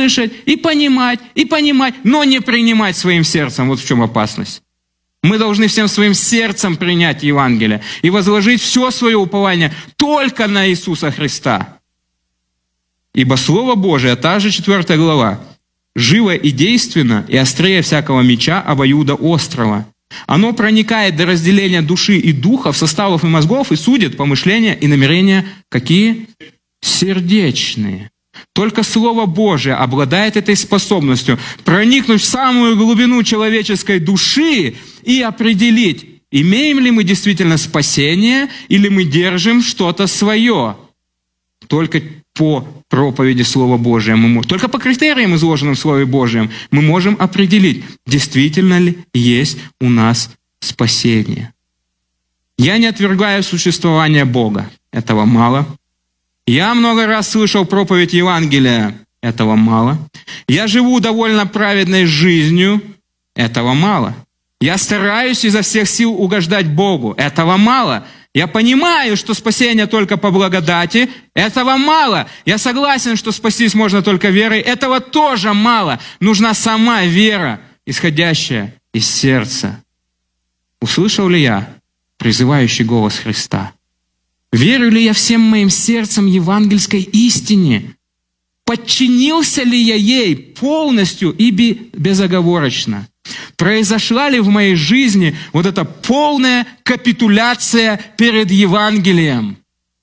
слышать, и понимать, но не принимать своим сердцем. Вот в чем опасность. Мы должны всем своим сердцем принять Евангелие и возложить все свое упование только на Иисуса Христа. Ибо Слово Божие, та же 4 глава, живо и действенно, и острее всякого меча обоюдоострого. Оно проникает до разделения души и духа, в составов и мозгов, и судит помышления и намерения какие? Сердечные. Только Слово Божие обладает этой способностью проникнуть в самую глубину человеческой души и определить, имеем ли мы действительно спасение или мы держим что-то свое. Только по проповеди Слова Божия, только по критериям, изложенным в Слове Божьем, мы можем определить, действительно ли есть у нас спасение. Я не отвергаю существование Бога. Этого мало. Я много раз слышал проповедь Евангелия. Этого мало. Я живу довольно праведной жизнью. Этого мало. Я стараюсь изо всех сил угождать Богу. Этого мало. Я понимаю, что спасение только по благодати. Этого мало. Я согласен, что спастись можно только верой. Этого тоже мало. Нужна сама вера, исходящая из сердца. Услышал ли я призывающий голос Христа? Верю ли я всем моим сердцем евангельской истине? Подчинился ли я ей полностью и безоговорочно? Произошла ли в моей жизни вот эта полная капитуляция перед Евангелием?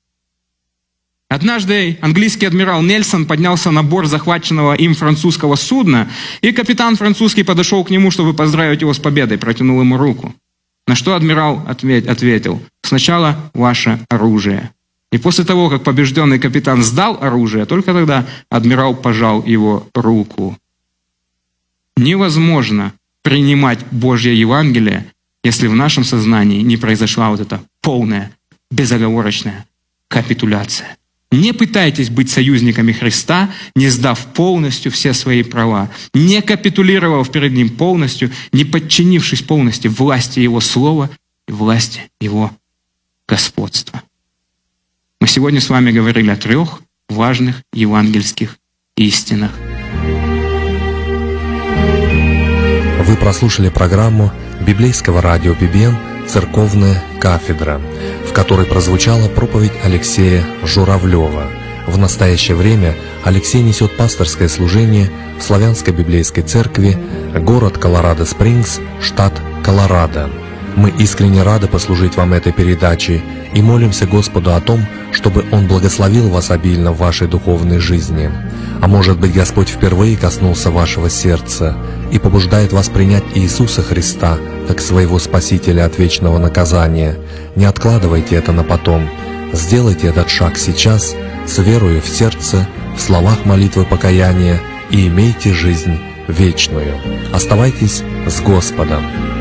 Однажды английский адмирал Нельсон поднялся на борт захваченного им французского судна, и капитан французский подошел к нему, чтобы поздравить его с победой, протянул ему руку. На что адмирал ответил: «Сначала ваше оружие». И после того, как побежденный капитан сдал оружие, только тогда адмирал пожал его руку. Невозможно принимать Божье Евангелие, если в нашем сознании не произошла вот эта полная, безоговорочная капитуляция. Не пытайтесь быть союзниками Христа, не сдав полностью все свои права, не капитулировав перед Ним полностью, не подчинившись полностью власти Его Слова и власти Его господства. Мы сегодня с вами говорили о 3 важных евангельских истинах. Вы прослушали программу библейского радио BBN «Церковная кафедра», в которой прозвучала проповедь Алексея Журавлева. В настоящее время Алексей несет пасторское служение в Славянской библейской церкви, город Колорадо-Спрингс, штат Колорадо. Мы искренне рады послужить вам этой передачей и молимся Господу о том, чтобы Он благословил вас обильно в вашей духовной жизни. А может быть, Господь впервые коснулся вашего сердца и побуждает вас принять Иисуса Христа как своего Спасителя от вечного наказания. Не откладывайте это на потом. Сделайте этот шаг сейчас, с верою в сердце, в словах молитвы покаяния, и имейте жизнь вечную. Оставайтесь с Господом.